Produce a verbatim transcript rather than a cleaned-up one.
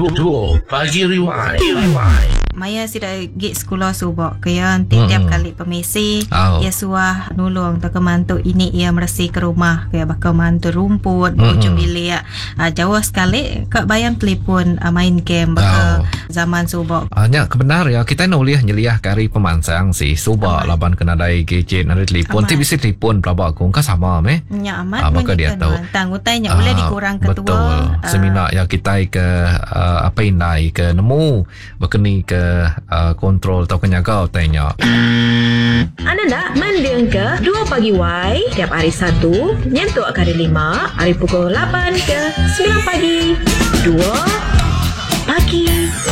Duo Pagi Rewind. Rewind. Maya sida gig sekolah subak kaya tiap-tiap Mm-mm. kali pemisi Oh. ia suah nulung tak mantu ini ia bersih ke rumah kaya bakal mantu rumput Mm-mm. ujung bilik uh, jauh sekali kak bayang telefon uh, main game bakal Oh. zaman subak. Hanya kebenar ya kita nulis nyeliah kari pemansang si subak Amat. laban kena dai gadget ada telefon Amat. ti bisa telefon pelabak aku kan sama meh. Nya amat Ah, maka dia tahu. tangutainya boleh dikurang ketua. Betul. uh, Seminar yang kita ke uh, apa indai ke nemu berkeni ke uh, kontrol atau kenyagau tanya. Anda nak mendeng ke dua Pagi Y tiap hari Sabtu nyentuk kali lima hari pukul lapan ke sembilan pagi. dua Pagi